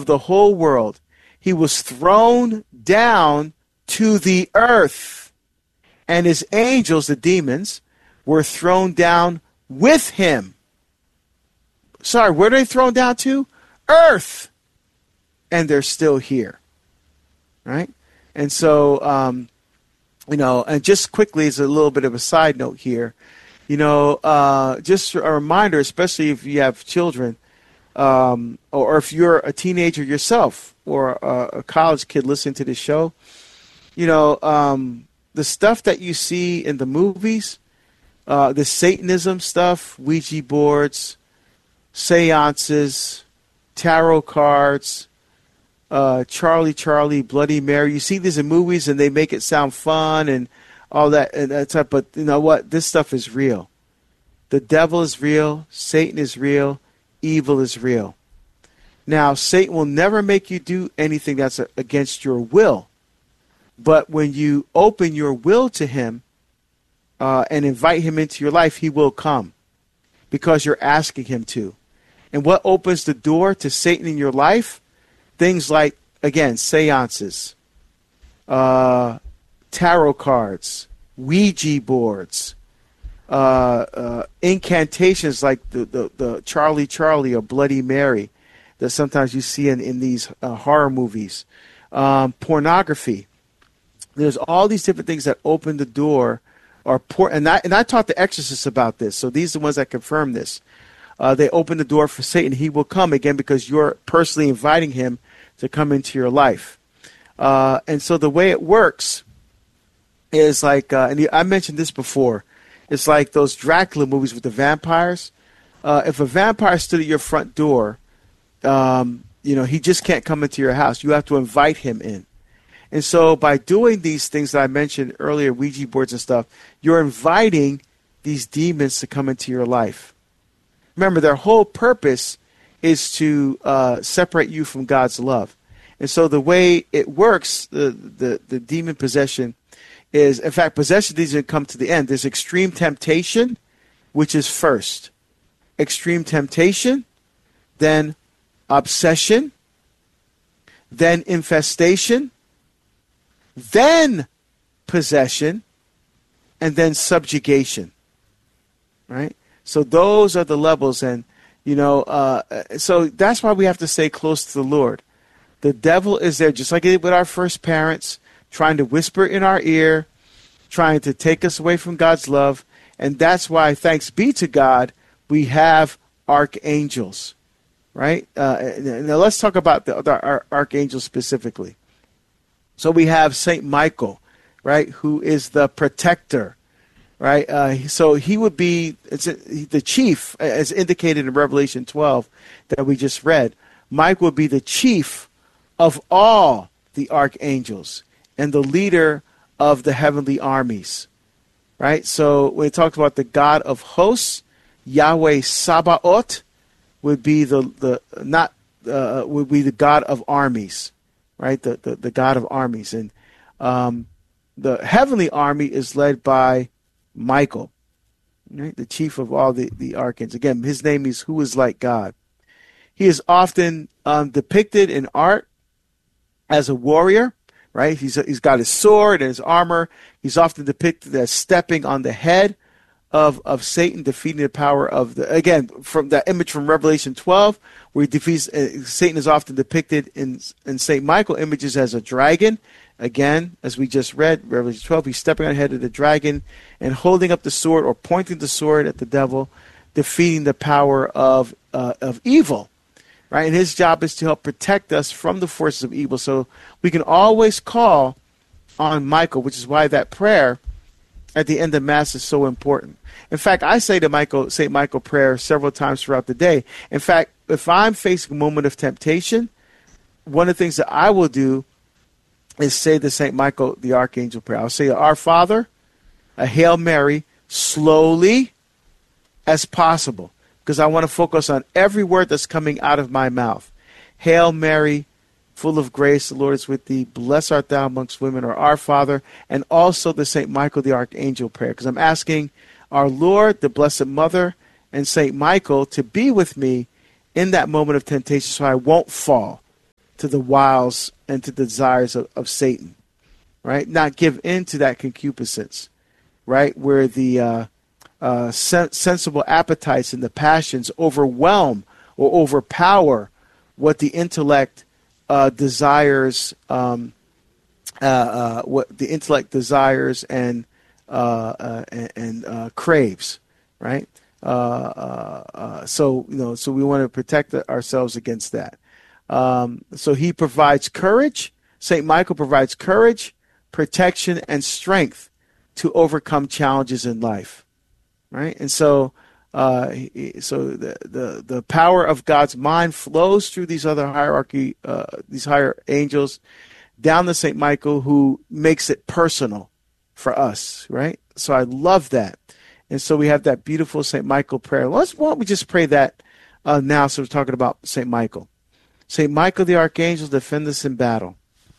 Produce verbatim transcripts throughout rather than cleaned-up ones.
of the whole world. He was thrown down to the earth, and his angels, the demons, were thrown down with him. Sorry, where are they thrown down to? Earth. And they're still here. Right? And so, um, you know, and just quickly as a little bit of a side note here, you know, uh, just a reminder, especially if you have children, um, or, or if you're a teenager yourself or a, a college kid listening to this show, you know, um, the stuff that you see in the movies, uh, the Satanism stuff, Ouija boards, seances, tarot cards, uh, Charlie Charlie, Bloody Mary. You see these in movies and they make it sound fun and all that and that type. But you know what? This stuff is real. The devil is real. Satan is real. Evil is real. Now, Satan will never make you do anything that's against your will. But when you open your will to him uh, and invite him into your life, he will come because you're asking him to. And what opens the door to Satan in your life? Things like, again, seances, uh, tarot cards, Ouija boards, uh, uh, incantations like the, the, the Charlie Charlie or Bloody Mary that sometimes you see in, in these uh, horror movies, um, pornography. There's all these different things that open the door, or por- and I and I taught the exorcists about this. So these are the ones that confirm this. Uh, they open the door for Satan. He will come again because you're personally inviting him to come into your life. Uh, and so the way it works is like, uh, and I mentioned this before. It's like those Dracula movies with the vampires. Uh, if a vampire stood at your front door, um, you know, he just can't come into your house. You have to invite him in. And so by doing these things that I mentioned earlier, Ouija boards and stuff, you're inviting these demons to come into your life. Remember, their whole purpose is to uh, separate you from God's love. And so the way it works, the, the, the demon possession is, in fact, possession doesn't come to the end. There's extreme temptation, which is first. Extreme temptation, then obsession, then infestation, then possession, and then subjugation, right? So those are the levels, and, you know, uh, so that's why we have to stay close to the Lord. The devil is there, just like he did with our first parents, trying to whisper in our ear, trying to take us away from God's love, and that's why, thanks be to God, we have archangels, right? Uh, now let's talk about the, the our archangels specifically. So we have Saint Michael, right, who is the protector, right? Uh, so he would be it's a, the chief, as indicated in Revelation twelve that we just read. Mike would be the chief of all the archangels and the leader of the heavenly armies, right? So when it talks about the God of hosts, Yahweh Sabaoth would be the the not uh, would be the God of armies. Right, the, the the God of armies, and um, the heavenly army is led by Michael, right? The chief of all the the archangels. Again, his name is who is like God. He is often um, depicted in art as a warrior, right? He's he's got his sword and his armor. He's often depicted as stepping on the head of of Satan, defeating the power of the. Again, from that image from Revelation twelve. Where he defeats, uh, Satan is often depicted in in Saint Michael images as a dragon. Again, as we just read, Revelation twelve, he's stepping on the head of the dragon and holding up the sword or pointing the sword at the devil, defeating the power of uh, of evil. Right, and his job is to help protect us from the forces of evil. So we can always call on Michael, which is why that prayer at the end of Mass is so important. In fact, I say to Michael, Saint Michael prayer several times throughout the day. In fact, if I'm facing a moment of temptation, one of the things that I will do is say the Saint Michael, the Archangel prayer. I'll say, Our Father, a Hail Mary, slowly as possible, because I want to focus on every word that's coming out of my mouth. Hail Mary, full of grace, the Lord is with thee. Blessed art thou amongst women, or Our Father, and also the Saint Michael, the Archangel prayer, because I'm asking our Lord, the Blessed Mother, and Saint Michael to be with me in that moment of temptation so I won't fall. to the wiles and to the desires of, of Satan, right? Not give in to that concupiscence, right? Where the uh, uh, sen- sensible appetites and the passions overwhelm or overpower what the intellect uh, desires, um, uh, uh, what the intellect desires and uh, uh, and, and uh, craves, right? Uh, uh, uh, so you know, so we want to protect ourselves against that. Um, so he provides courage. Saint Michael provides courage, protection, and strength to overcome challenges in life, right? And so. Uh, so the, the the power of God's mind flows through these other hierarchy, uh, these higher angels, down to Saint Michael, who makes it personal for us, right? So I love that, and so we have that beautiful Saint Michael prayer. Let's why don't we just pray that uh, now? So we're talking about Saint Michael. Saint Michael the Archangel, defend us in battle.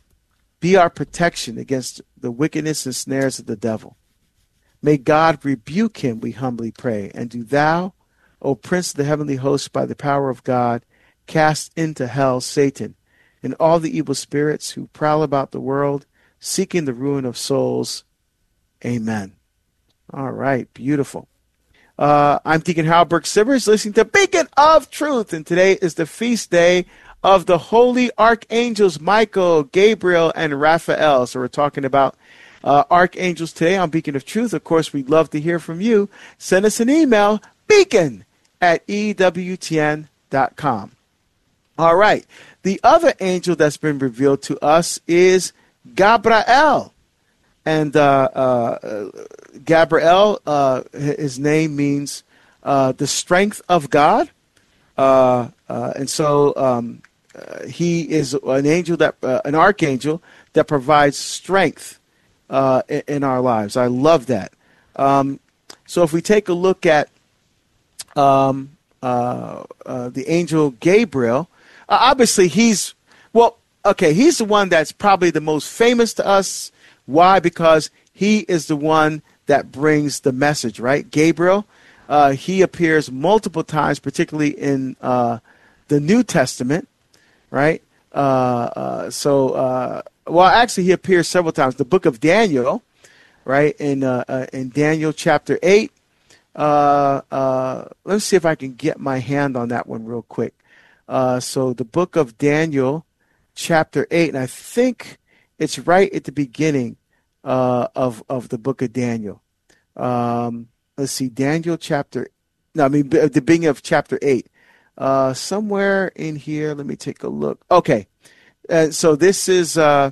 Be our protection against the wickedness and snares of the devil. May God rebuke him, we humbly pray. And do thou, O Prince of the heavenly host, by the power of God, cast into hell Satan and all the evil spirits who prowl about the world, seeking the ruin of souls. Amen. All right, beautiful. Uh, I'm Deacon Howard Burke-Sivers, listening to Beacon of Truth, and today is the feast day of the holy archangels Michael, Gabriel, and Raphael. So we're talking about Uh, archangels today on Beacon of Truth. Of course, we'd love to hear from you. Send us an email, beacon at E W T N dot com. All right. The other angel that's been revealed to us is Gabriel. And uh, uh, Gabriel, uh, his name means uh, the strength of God. Uh, uh, and so um, uh, he is an angel, that uh, an archangel that provides strength Uh, in, in our lives. I love that. Um, so if we take a look at um, uh, uh, the angel Gabriel, uh, obviously he's, well, okay, he's the one that's probably the most famous to us. Why? Because he is the one that brings the message, right? Gabriel, uh, he appears multiple times, particularly in uh, the New Testament, right? Uh, uh, so, uh, well, actually, he appears several times. The book of Daniel, right, in uh, uh, in Daniel chapter eight. Uh, uh, let's see if I can get my hand on that one real quick. Uh, so the book of Daniel chapter eight, and I think it's right at the beginning uh, of, of the book of Daniel. Um, let's see, Daniel chapter, no, I mean, the beginning of chapter eight. Uh, somewhere in here, let me take a look. Okay. Uh, so this is uh,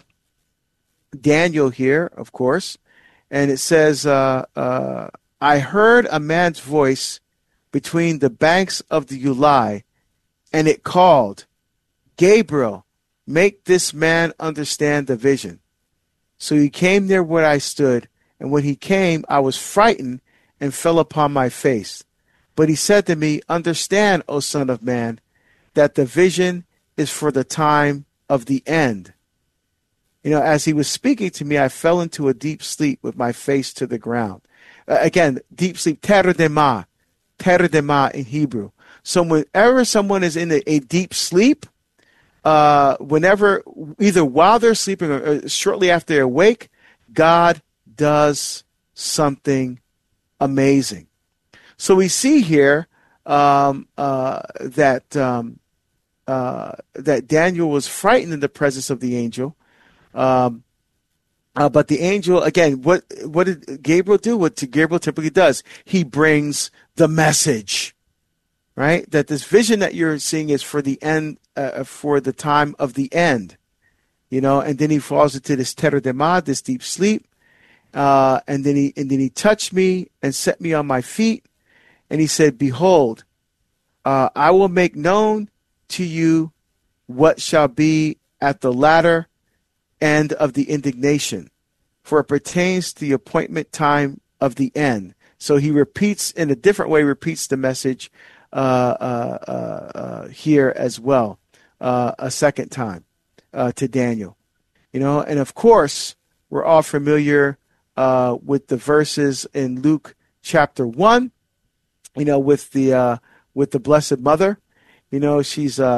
Daniel here, of course, and it says, uh, uh, I heard a man's voice between the banks of the Ulai, and it called, Gabriel, make this man understand the vision. So he came near where I stood, and when he came, I was frightened and fell upon my face. But he said to me, understand, O son of man, that the vision is for the time of the end. You know, as he was speaking to me, I fell into a deep sleep with my face to the ground. Uh, again, deep sleep, teredema, teredema in Hebrew. So whenever someone is in a, a deep sleep, uh, whenever, either while they're sleeping or, or shortly after they're awake, God does something amazing. So we see here um, uh, that um, uh, that Daniel was frightened in the presence of the angel. Um, uh, but the angel, again, what what did Gabriel do? What Gabriel typically does? He brings the message, right? That this vision that you're seeing is for the end, uh, for the time of the end, you know. And then he falls into this teredema, this deep sleep, uh, and then he and then he touched me and set me on my feet, and he said, "Behold, uh, I will make known to you what shall be at the latter end of the indignation, for it pertains to the appointment time of the end." So he repeats in a different way, repeats the message uh, uh, uh, uh, here as well, uh, a second time uh, to Daniel. You know, and of course, we're all familiar uh, with the verses in Luke chapter one. You know, with the uh, with the Blessed Mother. You know, she's uh,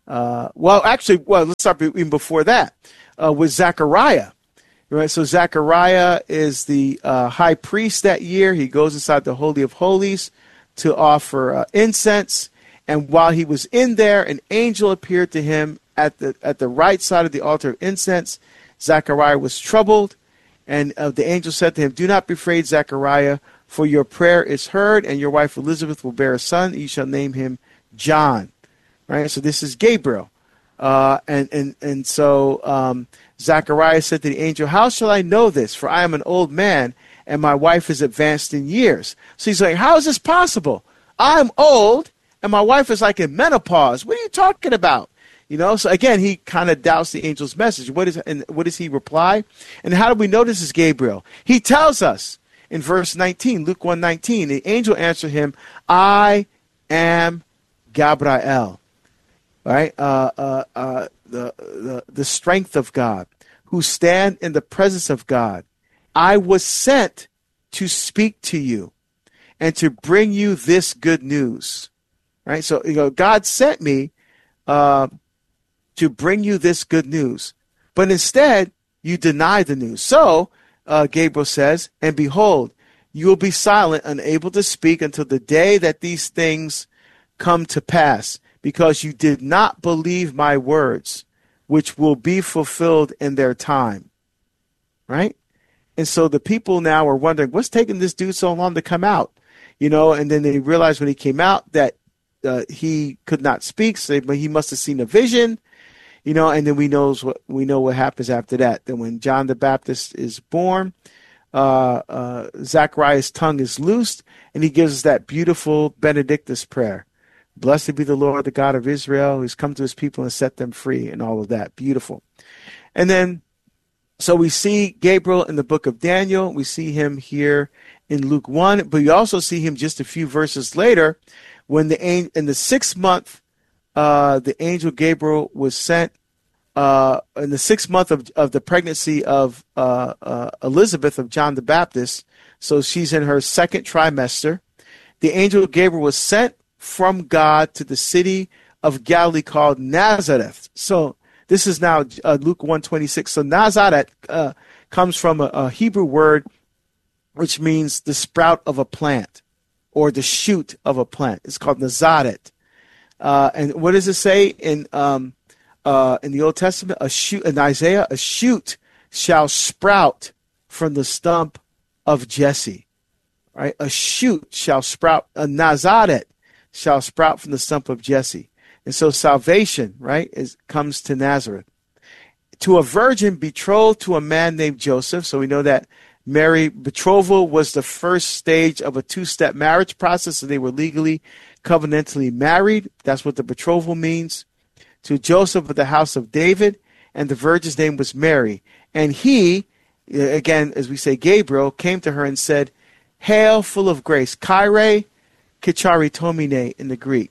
Uh, well, actually, well, let's start even before that uh, with Zechariah. Right, so Zechariah is the uh, high priest that year. He goes inside the Holy of Holies to offer uh, incense. And while he was in there, an angel appeared to him at the at the right side of the altar of incense. Zechariah was troubled, and uh, the angel said to him, "Do not be afraid, Zechariah, for your prayer is heard, and your wife Elizabeth will bear a son. You shall name him John." Right, so this is Gabriel, uh, and and and so um, Zechariah said to the angel, "How shall I know this? For I am an old man, and my wife is advanced in years." So he's like, "How is this possible? I'm old, and my wife is like in menopause. What are you talking about?" You know, so again, he kind of doubts the angel's message. What is and what does he reply? And how do we know this is Gabriel? He tells us in verse nineteen, Luke one nineteen, the angel answered him, "I am Gabriel." Right, uh, uh, uh, the, the the strength of God, who stand in the presence of God. I was sent to speak to you and to bring you this good news. Right, so you know, God sent me uh, to bring you this good news, but instead you deny the news. So uh, Gabriel says, "And behold, you will be silent, unable to speak until the day that these things come to pass, because you did not believe my words, which will be fulfilled in their time." Right? And so the people now are wondering, what's taking this dude so long to come out? You know, and then they realized when he came out that uh, he could not speak, so but he must have seen a vision, you know, and then we knows what we know what happens after that. Then when John the Baptist is born, uh, uh, Zachariah's tongue is loosed, and he gives us that beautiful Benedictus prayer. "Blessed be the Lord, the God of Israel, who's come to his people and set them free," and all of that. Beautiful. And then, so we see Gabriel in the book of Daniel. We see him here in Luke one, but we also see him just a few verses later when the in the sixth month, uh, the angel Gabriel was sent uh, in the sixth month of, of the pregnancy of uh, uh, Elizabeth of John the Baptist. So she's in her second trimester. The angel Gabriel was sent from God to the city of Galilee called Nazareth. So this is now uh, Luke one twenty-six. So Nazareth uh, comes from a, a Hebrew word which means the sprout of a plant or the shoot of a plant. It's called Nazareth. Uh, and what does it say in um, uh, in the Old Testament? A shoot in Isaiah, a shoot shall sprout from the stump of Jesse. Right? A shoot shall sprout. A Nazareth shall sprout from the stump of Jesse. And so salvation, right, is comes to Nazareth. To a virgin betrothed to a man named Joseph. So we know that Mary betrothal was the first stage of a two-step marriage process, and they were legally, covenantally married. That's what the betrothal means. To Joseph of the house of David, and the virgin's name was Mary. And he, again, as we say, Gabriel, came to her and said, "Hail, full of grace." Kyrie Kicharitomine in the Greek.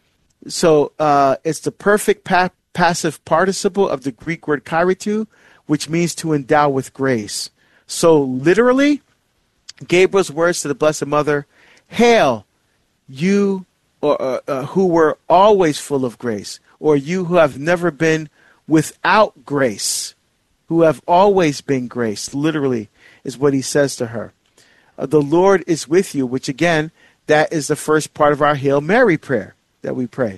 So uh, it's the perfect pa- passive participle of the Greek word kairitu, which means to endow with grace. So literally, Gabriel's words to the Blessed Mother, "Hail, you or, uh, uh, who were always full of grace," or "you who have never been without grace, who have always been grace," literally is what he says to her. Uh, "the Lord is with you," which again, that is the first part of our Hail Mary prayer that we pray.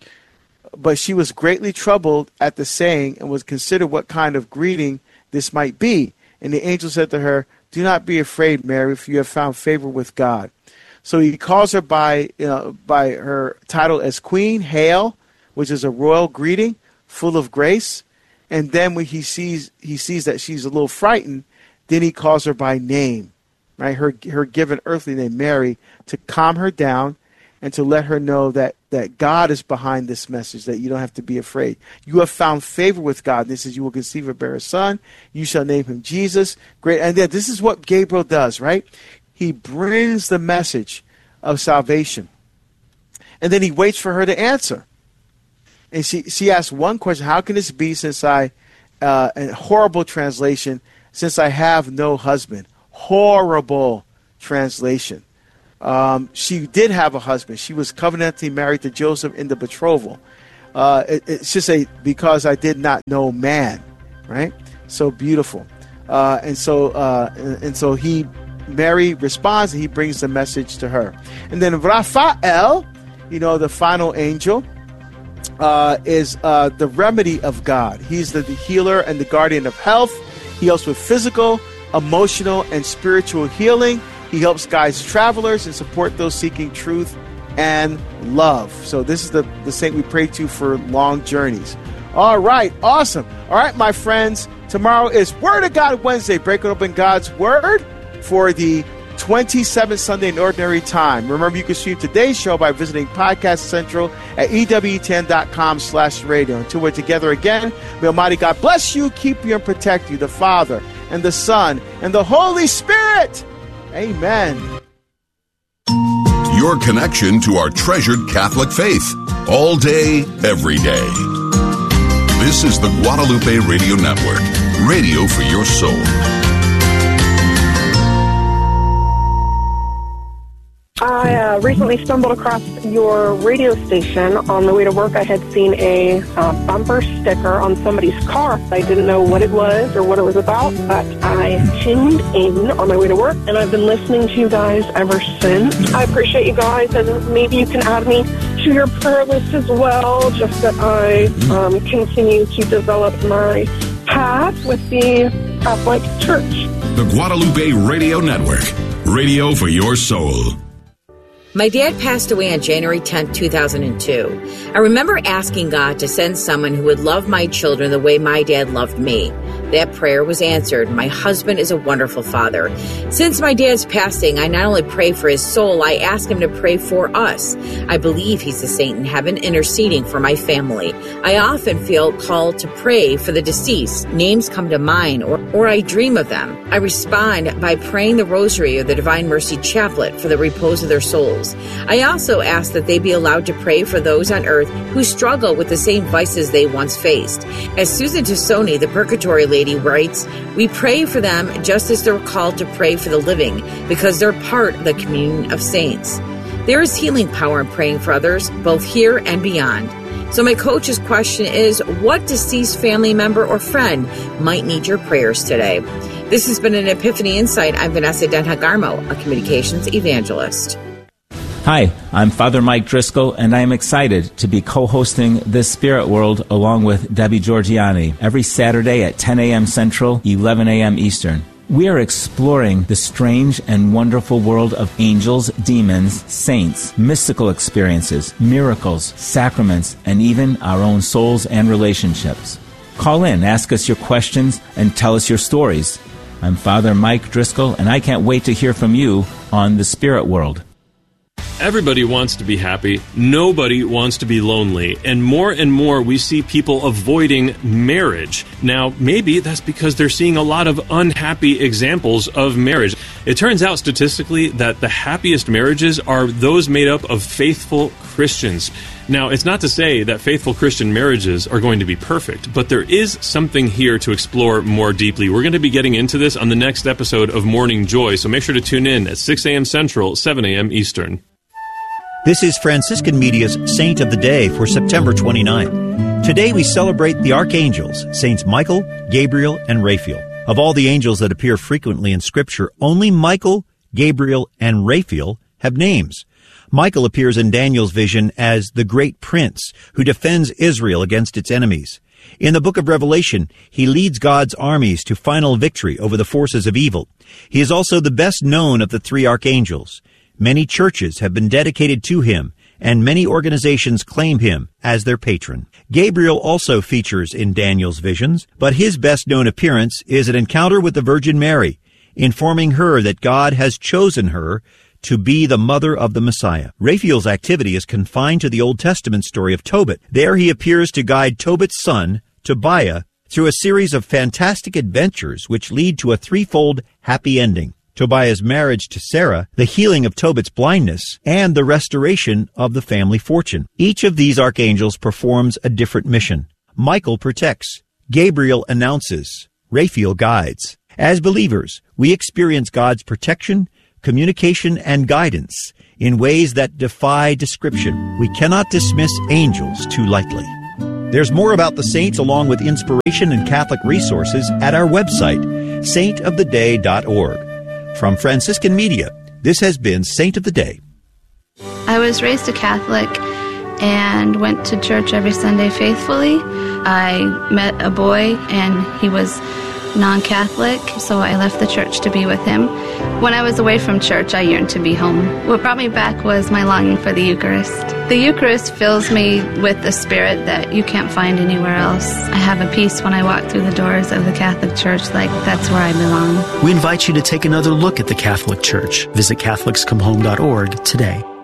But she was greatly troubled at the saying and was considered what kind of greeting this might be. And the angel said to her, "Do not be afraid, Mary, for you have found favor with God." So he calls her by you know, by her title as Queen, Hail, which is a royal greeting, full of grace. And then when he sees he sees that she's a little frightened, then he calls her by name. Right, her her given earthly name, Mary, to calm her down and to let her know that, that God is behind this message, that you don't have to be afraid. You have found favor with God. This is, "You will conceive and bear a son. You shall name him Jesus." Great. And then this is what Gabriel does, right? He brings the message of salvation. And then he waits for her to answer. And she, she asks one question: "How can this be, since I, uh, a horrible translation, since I have no husband?" Horrible translation. Um, she did have a husband. She was covenantally married to Joseph in the betrothal. Uh, it, it should say, because I did not know man, right? So beautiful. Uh, and so uh, and, and so he, Mary responds, and he brings the message to her. And then Raphael, you know, the final angel, uh, is uh, the remedy of God. He's the, the healer and the guardian of health. He helps with physical, emotional, and spiritual healing. He helps guide travelers and support those seeking truth and love. So this is the, the saint we pray to for long journeys. All right, awesome. All right, my friends, tomorrow is Word of God Wednesday, breaking open God's Word for the twenty-seventh Sunday in Ordinary Time. Remember, you can stream today's show by visiting Podcast Central at E W ten dot com slash radio. Until we're together again, may Almighty God bless you, keep you, and protect you, the Father, and the Son, and the Holy Spirit. Amen. Your connection to our treasured Catholic faith, all day, every day. This is the Guadalupe Radio Network, radio for your soul. I uh, recently stumbled across your radio station. On the way to work, I had seen a uh, bumper sticker on somebody's car. I didn't know what it was or what it was about, but I tuned in on my way to work, and I've been listening to you guys ever since. I appreciate you guys, and maybe you can add me to your prayer list as well, just that I um, continue to develop my path with the Catholic Church. The Guadalupe Radio Network, radio for your soul. My dad passed away on January tenth, two thousand two. I remember asking God to send someone who would love my children the way my dad loved me. That prayer was answered. My husband is a wonderful father. Since my dad's passing, I not only pray for his soul, I ask him to pray for us. I believe he's a saint in heaven interceding for my family. I often feel called to pray for the deceased. Names come to mind, or, or I dream of them. I respond by praying the Rosary or the Divine Mercy Chaplet for the repose of their souls. I also ask that they be allowed to pray for those on earth who struggle with the same vices they once faced. As Susan Tassoni, the Purgatory Lady, writes, we pray for them just as they're called to pray for the living, because they're part of the communion of saints. There is healing power in praying for others, both here and beyond. So my coach's question is, what deceased family member or friend might need your prayers today? This has been an Epiphany Insight. I'm Vanessa Denhagarmo, a communications evangelist. Hi, I'm Father Mike Driscoll, and I am excited to be co-hosting This Spirit World along with Debbie Georgiani every Saturday at ten a.m. Central, eleven a.m. Eastern. We are exploring the strange and wonderful world of angels, demons, saints, mystical experiences, miracles, sacraments, and even our own souls and relationships. Call in, ask us your questions, and tell us your stories. I'm Father Mike Driscoll, and I can't wait to hear from you on The Spirit World. Everybody wants to be happy. Nobody wants to be lonely. And more and more we see people avoiding marriage. Now, maybe that's because they're seeing a lot of unhappy examples of marriage. It turns out statistically that the happiest marriages are those made up of faithful Christians. Now, it's not to say that faithful Christian marriages are going to be perfect, but there is something here to explore more deeply. We're going to be getting into this on the next episode of Morning Joy, so make sure to tune in at six a.m. Central, seven a.m. Eastern. This is Franciscan Media's Saint of the Day for September twenty-ninth. Today we celebrate the archangels, Saints Michael, Gabriel, and Raphael. Of all the angels that appear frequently in Scripture, only Michael, Gabriel, and Raphael have names. Michael appears in Daniel's vision as the great prince who defends Israel against its enemies. In the book of Revelation, he leads God's armies to final victory over the forces of evil. He is also the best known of the three archangels. Many churches have been dedicated to him, and many organizations claim him as their patron. Gabriel also features in Daniel's visions, but his best-known appearance is an encounter with the Virgin Mary, informing her that God has chosen her to be the mother of the Messiah. Raphael's activity is confined to the Old Testament story of Tobit. There he appears to guide Tobit's son, Tobiah, through a series of fantastic adventures which lead to a threefold happy ending. Tobiah's marriage to Sarah, the healing of Tobit's blindness, and the restoration of the family fortune. Each of these archangels performs a different mission. Michael protects. Gabriel announces. Raphael guides. As believers, we experience God's protection, communication, and guidance in ways that defy description. We cannot dismiss angels too lightly. There's more about the saints along with inspiration and Catholic resources at our website, saint of the day dot org. From Franciscan Media, this has been Saint of the Day. I was raised a Catholic and went to church every Sunday faithfully. I met a boy and he was non-Catholic, so I left the church to be with him. When I was away from church, I yearned to be home. What brought me back was my longing for the Eucharist. The Eucharist fills me with the spirit that you can't find anywhere else. I have a peace when I walk through the doors of the Catholic Church, like that's where I belong. We invite you to take another look at the Catholic Church. Visit Catholics Come Home dot org today.